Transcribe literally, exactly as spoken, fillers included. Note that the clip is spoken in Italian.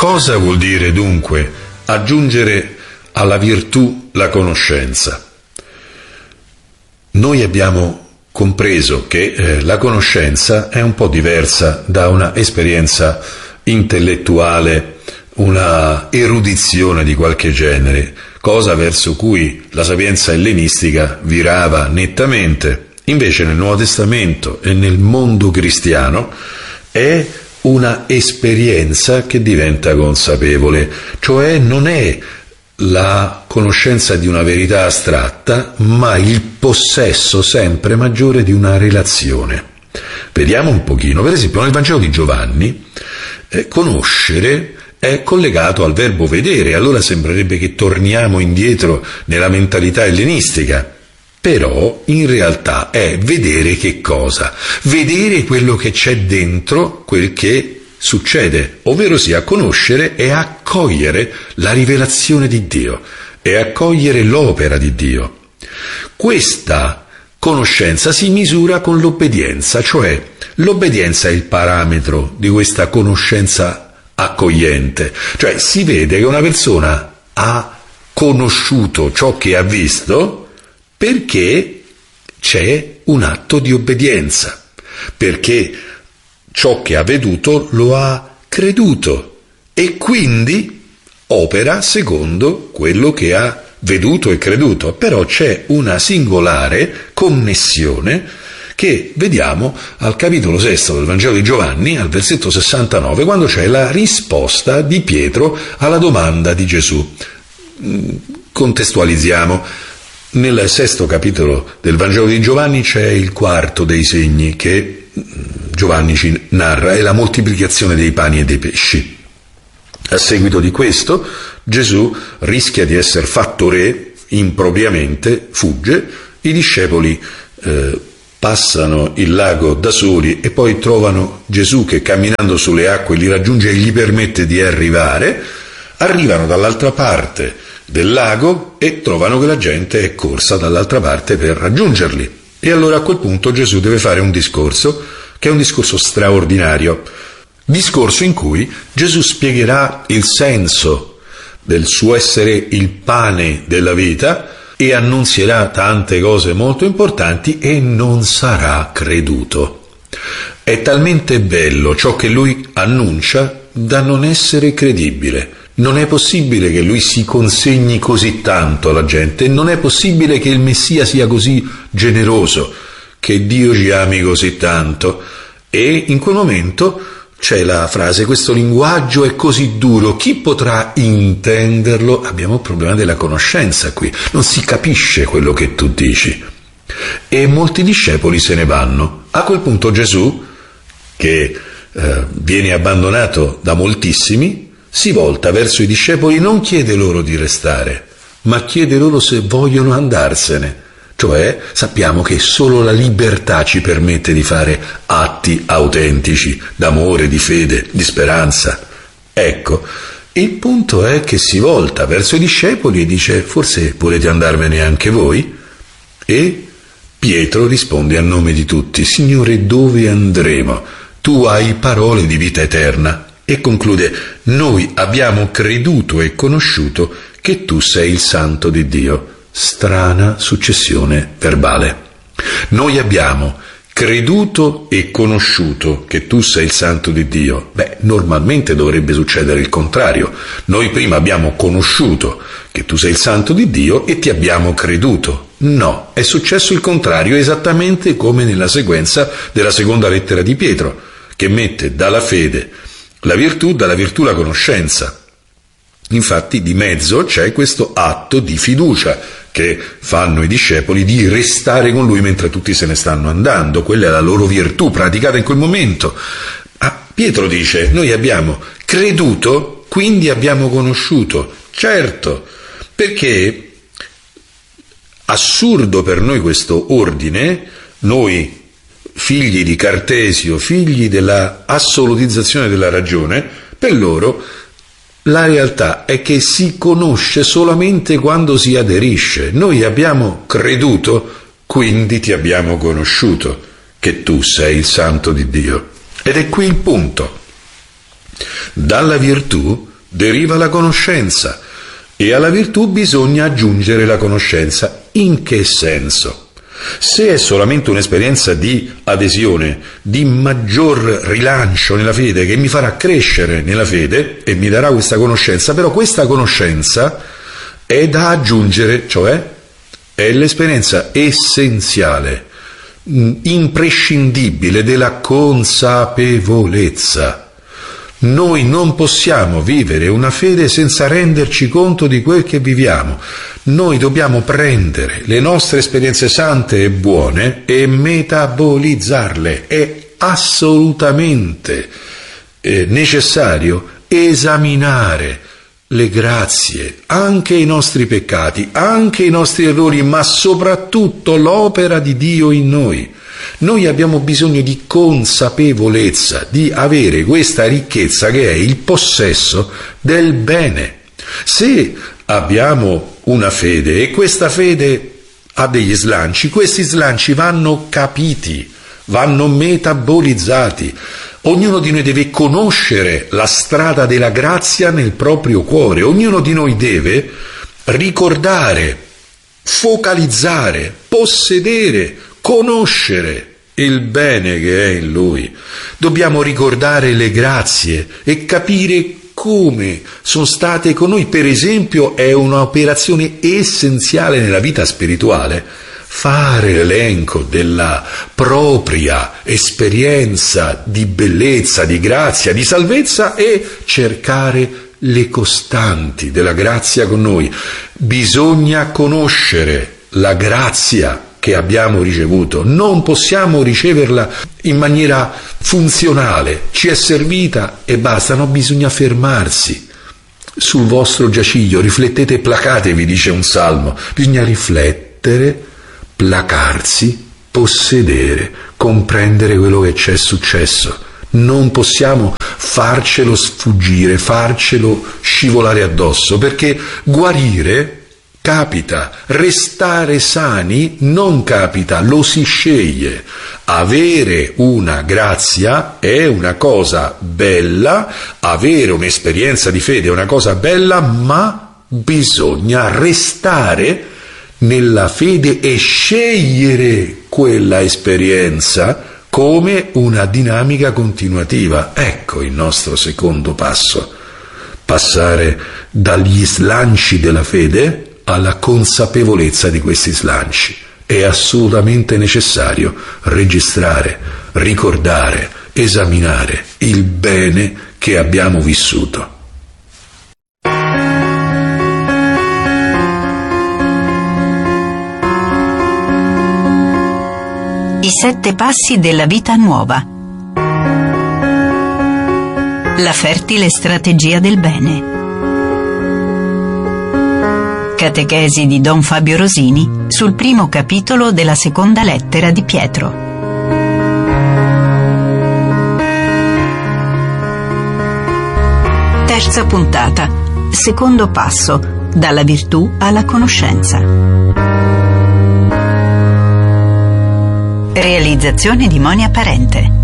Cosa vuol dire dunque aggiungere alla virtù la conoscenza? Noi abbiamo compreso che eh, la conoscenza è un po' diversa da una esperienza intellettuale, una erudizione di qualche genere, cosa verso cui la sapienza ellenistica virava nettamente. Invece nel Nuovo Testamento e nel mondo cristiano è una esperienza che diventa consapevole, cioè non è la conoscenza di una verità astratta, ma il possesso sempre maggiore di una relazione. Vediamo un pochino, per esempio nel Vangelo di Giovanni, eh, conoscere è collegato al verbo vedere, allora sembrerebbe che torniamo indietro nella mentalità ellenistica, però in realtà è vedere che cosa? Vedere quello che c'è dentro, quel che succede, ovvero sia conoscere e accogliere la rivelazione di Dio e accogliere l'opera di Dio. Questa conoscenza si misura con l'obbedienza, cioè l'obbedienza è il parametro di questa conoscenza accogliente, cioè si vede che una persona ha conosciuto ciò che ha visto perché c'è un atto di obbedienza, perché ciò che ha veduto lo ha creduto e quindi opera secondo quello che ha veduto e creduto. Però c'è una singolare connessione che vediamo al capitolo sesto del Vangelo di Giovanni, al versetto sessantanove, quando c'è la risposta di Pietro alla domanda di Gesù. Contestualizziamo. Nel sesto capitolo del Vangelo di Giovanni c'è il quarto dei segni che Giovanni ci narra, è la moltiplicazione dei pani e dei pesci. A seguito di questo Gesù rischia di essere fatto re impropriamente, fugge, i discepoli eh, passano il lago da soli e poi trovano Gesù che camminando sulle acque li raggiunge e gli permette di arrivare, arrivano dall'altra parte del lago e trovano che la gente è corsa dall'altra parte per raggiungerli. E allora a quel punto Gesù deve fare un discorso, che è un discorso straordinario, discorso in cui Gesù spiegherà il senso del suo essere il pane della vita e annunzierà tante cose molto importanti e non sarà creduto. È talmente bello ciò che lui annuncia da non essere credibile. Non è possibile che lui si consegni così tanto alla gente, non è possibile che il Messia sia così generoso, che Dio ci ami così tanto. E in quel momento c'è la frase: questo linguaggio è così duro, chi potrà intenderlo? Abbiamo il problema della conoscenza qui, non si capisce quello che tu dici. E molti discepoli se ne vanno. A quel punto Gesù, che eh, viene abbandonato da moltissimi, si volta verso i discepoli, non chiede loro di restare, ma chiede loro se vogliono andarsene. Cioè, sappiamo che solo la libertà ci permette di fare atti autentici, d'amore, di fede, di speranza. Ecco, il punto è che si volta verso i discepoli e dice: forse volete andarvene anche voi? E Pietro risponde a nome di tutti: Signore, dove andremo? Tu hai parole di vita eterna. E conclude: noi abbiamo creduto e conosciuto che tu sei il Santo di Dio. Strana successione verbale. Noi abbiamo creduto e conosciuto che tu sei il Santo di Dio. Beh, normalmente dovrebbe succedere il contrario. Noi prima abbiamo conosciuto che tu sei il Santo di Dio e ti abbiamo creduto. No, è successo il contrario, esattamente come nella sequenza della seconda lettera di Pietro, che mette dalla fede la virtù, dalla virtù la conoscenza. Infatti di mezzo c'è questo atto di fiducia che fanno i discepoli di restare con lui mentre tutti se ne stanno andando. Quella è la loro virtù praticata in quel momento. Ah, Pietro dice: noi abbiamo creduto, quindi abbiamo conosciuto. Certo, perché assurdo per noi questo ordine, noi figli di Cartesio, figli della assolutizzazione della ragione, per loro la realtà è che si conosce solamente quando si aderisce. Noi abbiamo creduto, quindi ti abbiamo conosciuto, che tu sei il Santo di Dio. Ed è qui il punto. Dalla virtù deriva la conoscenza e alla virtù bisogna aggiungere la conoscenza. In che senso? Se è solamente un'esperienza di adesione, di maggior rilancio nella fede, che mi farà crescere nella fede e mi darà questa conoscenza, però questa conoscenza è da aggiungere, cioè è l'esperienza essenziale, imprescindibile della consapevolezza. Noi non possiamo vivere una fede senza renderci conto di quel che viviamo. Noi dobbiamo prendere le nostre esperienze sante e buone e metabolizzarle. È assolutamente eh, necessario esaminare le grazie, anche i nostri peccati, anche i nostri errori, ma soprattutto l'opera di Dio in noi. Noi abbiamo bisogno di consapevolezza, di avere questa ricchezza che è il possesso del bene. Se abbiamo una fede e questa fede ha degli slanci, questi slanci vanno capiti, vanno metabolizzati. Ognuno di noi deve conoscere la strada della grazia nel proprio cuore, ognuno di noi deve ricordare, focalizzare, possedere, conoscere il bene che è in lui. Dobbiamo ricordare le grazie e capire come sono state con noi. Per esempio, è un'operazione essenziale nella vita spirituale fare l'elenco della propria esperienza di bellezza, di grazia, di salvezza e cercare le costanti della grazia con noi. Bisogna conoscere la grazia che abbiamo ricevuto, non possiamo riceverla in maniera funzionale, ci è servita e basta, no, bisogna fermarsi sul vostro giaciglio, riflettete e placatevi, dice un salmo, bisogna riflettere, placarsi, possedere, comprendere quello che ci è successo. Non possiamo farcelo sfuggire, farcelo scivolare addosso, perché guarire capita, restare sani non capita, lo si sceglie. Avere una grazia è una cosa bella, avere un'esperienza di fede è una cosa bella, ma bisogna restare nella fede e scegliere quella esperienza come una dinamica continuativa. Ecco il nostro secondo passo: passare dagli slanci della fede alla consapevolezza di questi slanci. È assolutamente necessario registrare, ricordare, esaminare il bene che abbiamo vissuto. I sette passi della vita nuova. La fertile strategia del bene. Catechesi di Don Fabio Rosini sul primo capitolo della seconda lettera di Pietro. Terza puntata. Secondo passo, dalla virtù alla conoscenza. Realizzazione di Monia Parente.